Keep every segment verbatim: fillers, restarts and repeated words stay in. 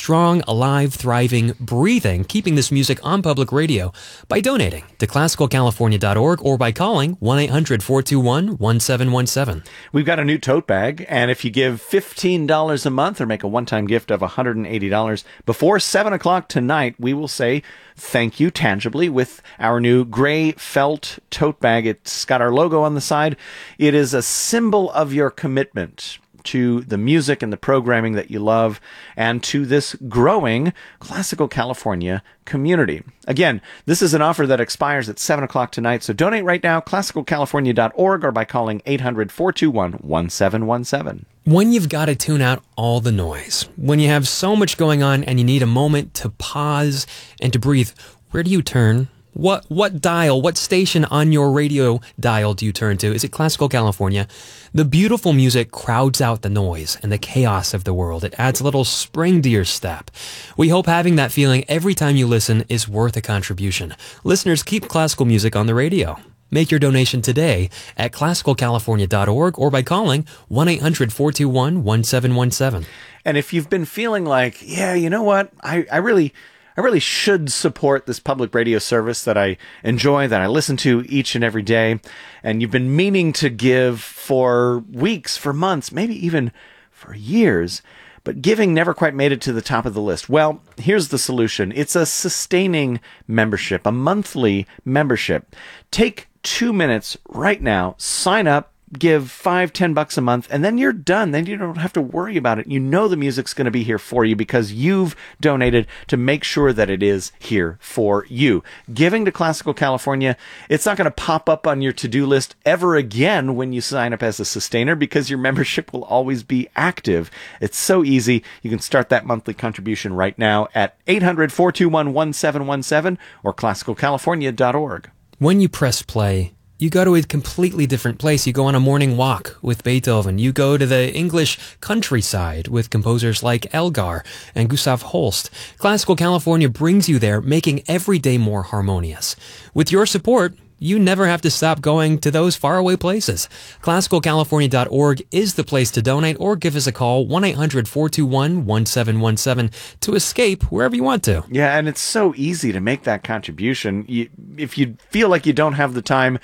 strong, alive, thriving, breathing, keeping this music on public radio by donating to classical california dot org or by calling one eight hundred four two one one seven one seven. We've got a new tote bag, and if you give fifteen dollars a month or make a one-time gift of one hundred eighty dollars before seven o'clock tonight, we will say thank you tangibly with our new gray felt tote bag. It's got our logo on the side. It is a symbol of your commitment to the music and the programming that you love and to this growing Classical California community. Again, this is an offer that expires at seven o'clock tonight, so donate right now, classical california dot org or by calling eight hundred four two one one seven one seven. When you've got to tune out all the noise, when you have so much going on and you need a moment to pause and to breathe, where do you turn? What what dial, what station on your radio dial do you turn to? Is it Classical California? The beautiful music crowds out the noise and the chaos of the world. It adds a little spring to your step. We hope having that feeling every time you listen is worth a contribution. Listeners, keep classical music on the radio. Make your donation today at classical california dot org or by calling one eight hundred four two one one seven one seven. And if you've been feeling like, yeah, you know what, I, I really... I really should support this public radio service that I enjoy, that I listen to each and every day, and you've been meaning to give for weeks, for months, maybe even for years, but giving never quite made it to the top of the list. Well, here's the solution. It's a sustaining membership, a monthly membership. Take two minutes right now, sign up, give five, ten bucks a month, and then you're done. Then you don't have to worry about it. You know the music's going to be here for you because you've donated to make sure that it is here for you. Giving to Classical California, it's not going to pop up on your to-do list ever again when you sign up as a sustainer because your membership will always be active. It's so easy. You can start that monthly contribution right now at eight hundred four two one one seven one seven or classical california dot org. When you press play, you go to a completely different place. You go on a morning walk with Beethoven. You go to the English countryside with composers like Elgar and Gustav Holst. Classical California brings you there, making every day more harmonious. With your support, you never have to stop going to those faraway places. classical california dot org is the place to donate, or give us a call, one eight hundred four two one one seven one seven, to escape wherever you want to. Yeah, and it's so easy to make that contribution. You, if you feel like you don't have the time,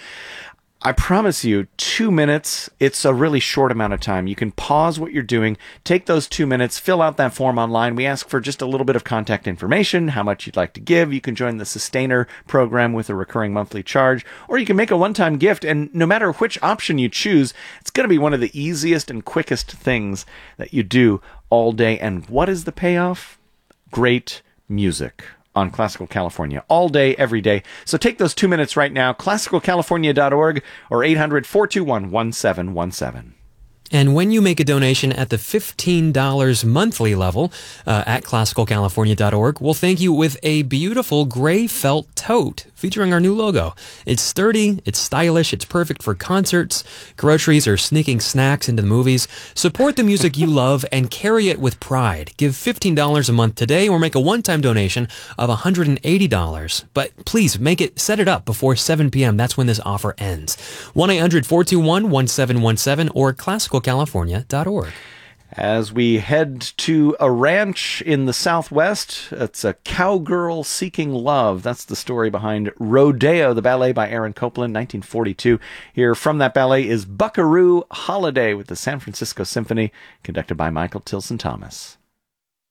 I promise you, two minutes, it's a really short amount of time. You can pause what you're doing, take those two minutes, fill out that form online. We ask for just a little bit of contact information, how much you'd like to give. You can join the Sustainer program with a recurring monthly charge, or you can make a one-time gift, and no matter which option you choose, it's going to be one of the easiest and quickest things that you do all day. And what is the payoff? Great music on Classical California all day, every day. So take those two minutes right now, classical california dot org or eight hundred four two one one seven one seven. And when you make a donation at the fifteen dollars monthly level uh, at classical california dot org, we'll thank you with a beautiful gray felt tote featuring our new logo. It's sturdy, it's stylish, it's perfect for concerts, groceries, or sneaking snacks into the movies. Support the music you love and carry it with pride. Give fifteen dollars a month today or make a one-time donation of one hundred eighty dollars. But please make it, set it up before seven p.m. That's when this offer ends. one eight hundred four two one one seven one seven or classical california dot org. As we head to a ranch in the Southwest, it's a cowgirl seeking love. That's the story behind Rodeo, the ballet by Aaron Copland, nineteen forty-two. Here from that ballet is Buckaroo Holiday with the San Francisco Symphony, conducted by Michael Tilson Thomas.